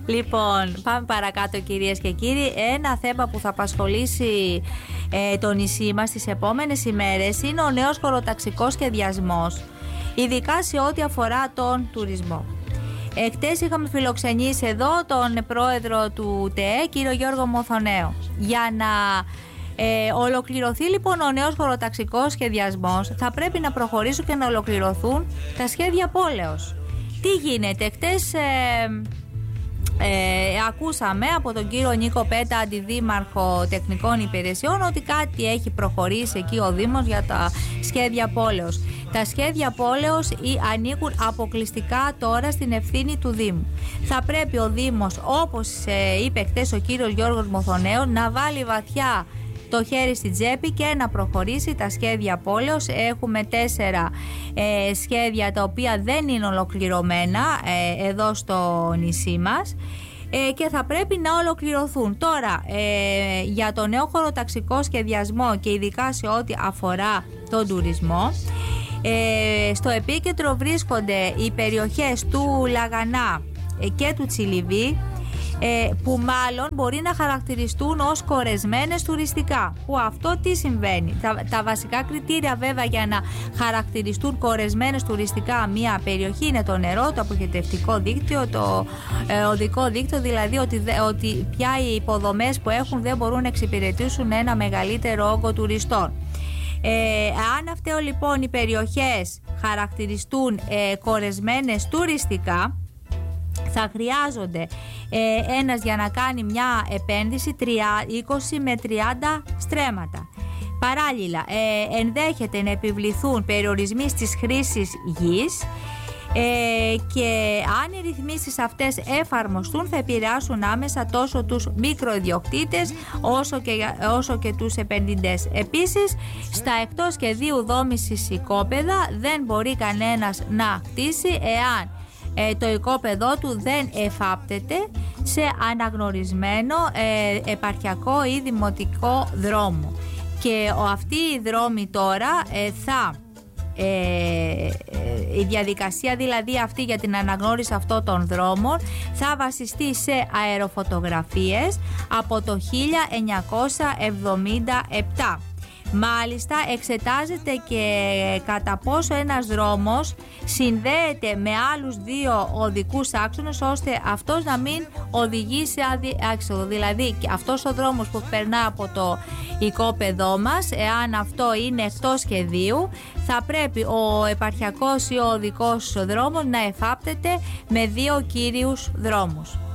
Λοιπόν, πάμε παρακάτω κυρίες και κύριοι. Ένα θέμα που θα απασχολήσει το νησί μας τις επόμενες ημέρες είναι ο νέος χωροταξικός σχεδιασμός, ειδικά σε ό,τι αφορά τον τουρισμό. Χτες είχαμε φιλοξενήσει εδώ τον πρόεδρο του ΤΕΕ, κύριο Γιώργο Μοθονέο. Για να ολοκληρωθεί λοιπόν ο νέος χωροταξικός σχεδιασμός, θα πρέπει να προχωρήσουν και να ολοκληρωθούν τα σχέδια πόλεως. Τι γίνεται? Χτες ακούσαμε από τον κύριο Νίκο Πέτα, αντιδήμαρχο τεχνικών υπηρεσιών, ότι κάτι έχει προχωρήσει εκεί ο Δήμος για τα σχέδια πόλεως. Τα σχέδια πόλεως ανήκουν αποκλειστικά τώρα στην ευθύνη του Δήμου. Θα πρέπει ο Δήμος, όπως είπε χτες ο κύριος Γιώργος Μοθονέου, να βάλει βαθιά το χέρι στην τσέπη και να προχωρήσει τα σχέδια πόλεως. Έχουμε 4 σχέδια τα οποία δεν είναι ολοκληρωμένα εδώ στο νησί μας και θα πρέπει να ολοκληρωθούν. Τώρα για το νέο χωροταξικό σχεδιασμό και ειδικά σε ό,τι αφορά τον τουρισμό, στο επίκεντρο βρίσκονται οι περιοχές του Λαγανά και του Τσιλιβί, που μάλλον μπορεί να χαρακτηριστούν ως κορεσμένες τουριστικά. Που αυτό τι συμβαίνει? Τα βασικά κριτήρια βέβαια για να χαρακτηριστούν κορεσμένες τουριστικά μια περιοχή είναι το νερό, το αποχετευτικό δίκτυο, το οδικό δίκτυο, δηλαδή ότι πια οι υποδομές που έχουν δεν μπορούν να εξυπηρετήσουν ένα μεγαλύτερο όγκο τουριστών. Αν αυτές λοιπόν οι περιοχές χαρακτηριστούν κορεσμένες τουριστικά, θα χρειάζονται ένας για να κάνει μια επένδυση 20 με 30 στρέμματα. Παράλληλα, ενδέχεται να επιβληθούν περιορισμοί στις χρήσεις γης και αν οι ρυθμίσεις αυτές εφαρμοστούν θα επηρεάσουν άμεσα τόσο τους μικροϊδιοκτήτες όσο και τους επενδυτές. Επίσης, στα εκτός σχεδίου δόμησης οικόπεδα δεν μπορεί κανένας να χτίσει εάν το οικόπεδό του δεν εφάπτεται σε αναγνωρισμένο επαρχιακό ή δημοτικό δρόμο. Και αυτοί οι δρόμοι τώρα η διαδικασία δηλαδή αυτή για την αναγνώριση αυτών των δρόμων θα βασιστεί σε αεροφωτογραφίες από το 1977. Μάλιστα εξετάζεται και κατά πόσο ένας δρόμος συνδέεται με άλλους 2 οδικούς άξονες ώστε αυτός να μην οδηγεί σε άξοδο. Δηλαδή αυτός ο δρόμος που περνά από το οικόπεδό μας, εάν αυτό είναι εκτός σχεδίου, θα πρέπει ο επαρχιακός ή ο οδικός δρόμος να εφάπτεται με 2 κύριους δρόμους.